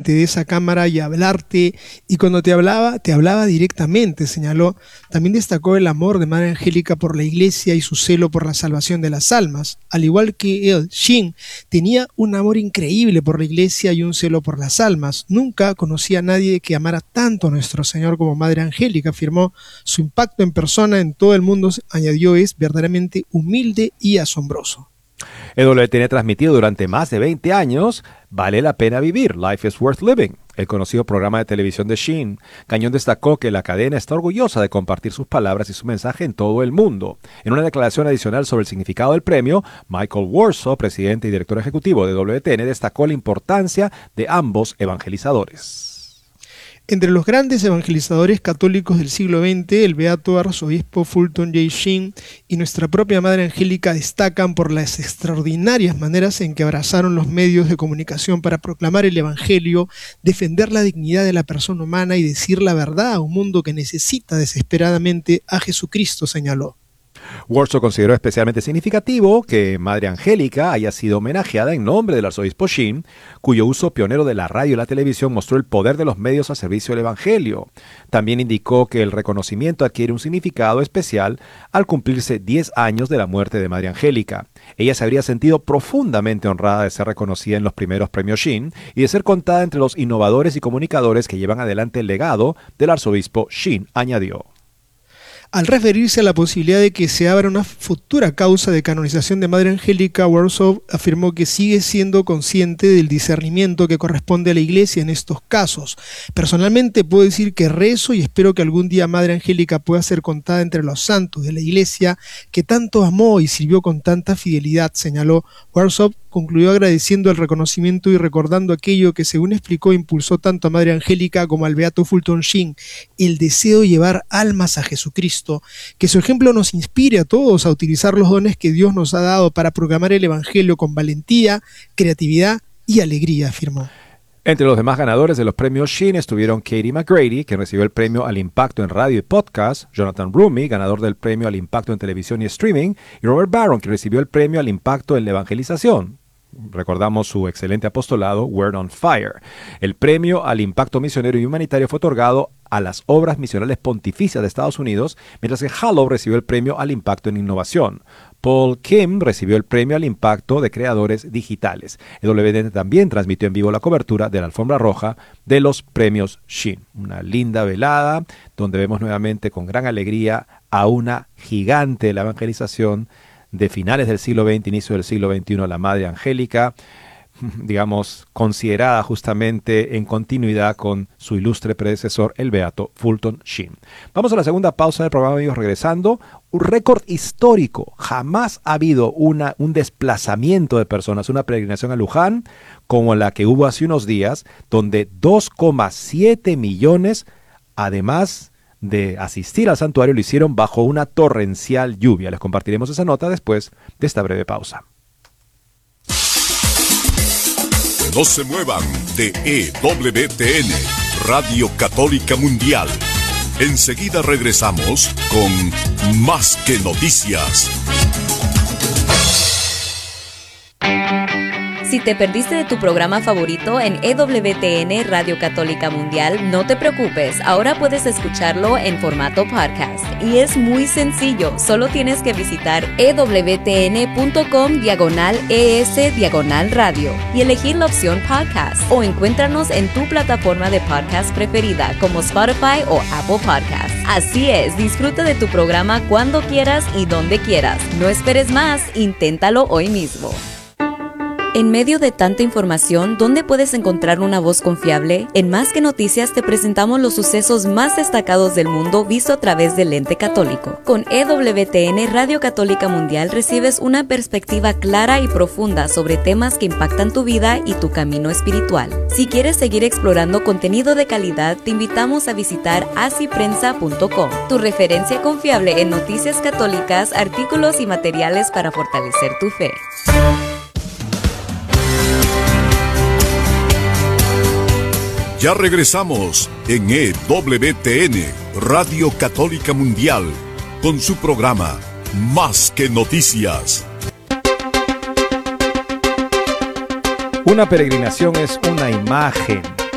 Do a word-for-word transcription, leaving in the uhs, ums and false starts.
frente de esa cámara y hablarte, y cuando te hablaba, te hablaba directamente, señaló. También destacó el amor de Madre Angélica por la iglesia y su celo por la salvación de las almas. Al igual que él, Shin tenía un amor increíble por la iglesia y un celo por las almas. Nunca conocí a nadie que amara tanto a nuestro Señor como Madre Angélica, afirmó. Su impacto en persona en todo el mundo, añadió, es verdaderamente humilde y asombroso. E W T N transmitido durante más de veinte años, Vale la pena vivir, Life is Worth Living, el conocido programa de televisión de Sheen. Cañón destacó que la cadena está orgullosa de compartir sus palabras y su mensaje en todo el mundo. En una declaración adicional sobre el significado del premio, Michael Warsaw, presidente y director ejecutivo de W T N, destacó la importancia de ambos evangelizadores. Entre los grandes evangelizadores católicos del siglo veinte, el beato arzobispo Fulton J. Sheen y nuestra propia Madre Angélica destacan por las extraordinarias maneras en que abrazaron los medios de comunicación para proclamar el evangelio, defender la dignidad de la persona humana y decir la verdad a un mundo que necesita desesperadamente a Jesucristo, señaló. Warsaw consideró especialmente significativo que Madre Angélica haya sido homenajeada en nombre del arzobispo Sheen, cuyo uso pionero de la radio y la televisión mostró el poder de los medios a servicio del evangelio. También indicó que el reconocimiento adquiere un significado especial al cumplirse diez años de la muerte de Madre Angélica. Ella se habría sentido profundamente honrada de ser reconocida en los primeros premios Sheen y de ser contada entre los innovadores y comunicadores que llevan adelante el legado del arzobispo Sheen, añadió. Al referirse a la posibilidad de que se abra una futura causa de canonización de Madre Angélica, Warsaw afirmó que sigue siendo consciente del discernimiento que corresponde a la Iglesia en estos casos. Personalmente puedo decir que rezo y espero que algún día Madre Angélica pueda ser contada entre los santos de la Iglesia que tanto amó y sirvió con tanta fidelidad, señaló. Warsaw concluyó agradeciendo el reconocimiento y recordando aquello que, según explicó, impulsó tanto a Madre Angélica como al beato Fulton Sheen, el deseo de llevar almas a Jesucristo. Que su ejemplo nos inspire a todos a utilizar los dones que Dios nos ha dado para proclamar el evangelio con valentía, creatividad y alegría, afirmó. Entre los demás ganadores de los premios Sheen estuvieron Katie McGrady, que recibió el premio al impacto en radio y podcast, Jonathan Roumie, ganador del premio al impacto en televisión y streaming, y Robert Barron, que recibió el premio al impacto en la evangelización. Recordamos su excelente apostolado, Word on Fire. El premio al impacto misionero y humanitario fue otorgado a las obras misionales pontificias de Estados Unidos, mientras que Hallow recibió el premio al impacto en innovación. Paul Kim recibió el premio al impacto de creadores digitales. El W T N también transmitió en vivo la cobertura de la alfombra roja de los premios Sheen. Una linda velada donde vemos nuevamente con gran alegría a una gigante de la evangelización de finales del siglo veinte, inicio del siglo veintiuno, la Madre Angélica, digamos, considerada justamente en continuidad con su ilustre predecesor, el beato Fulton Sheen. Vamos a la segunda pausa del programa, amigos, regresando. Un récord histórico. Jamás ha habido una, un desplazamiento de personas, una peregrinación a Luján, como la que hubo hace unos días, donde dos coma siete millones, además de asistir al santuario, lo hicieron bajo una torrencial lluvia. Les compartiremos esa nota después de esta breve pausa. No se muevan de E W T N, Radio Católica Mundial. Enseguida regresamos con Más que Noticias. Si te perdiste de tu programa favorito en E W T N Radio Católica Mundial, no te preocupes, ahora puedes escucharlo en formato podcast. Y es muy sencillo, solo tienes que visitar ewtn.com diagonal es diagonal radio y elegir la opción podcast, o encuéntranos en tu plataforma de podcast preferida como Spotify o Apple Podcasts. Así es, disfruta de tu programa cuando quieras y donde quieras. No esperes más, inténtalo hoy mismo. En medio de tanta información, ¿dónde puedes encontrar una voz confiable? En Más que Noticias te presentamos los sucesos más destacados del mundo visto a través del lente católico. Con E W T N Radio Católica Mundial recibes una perspectiva clara y profunda sobre temas que impactan tu vida y tu camino espiritual. Si quieres seguir explorando contenido de calidad, te invitamos a visitar así prensa punto com, tu referencia confiable en noticias católicas, artículos y materiales para fortalecer tu fe. Ya regresamos en E W T N, Radio Católica Mundial, con su programa Más que Noticias. Una peregrinación es una imagen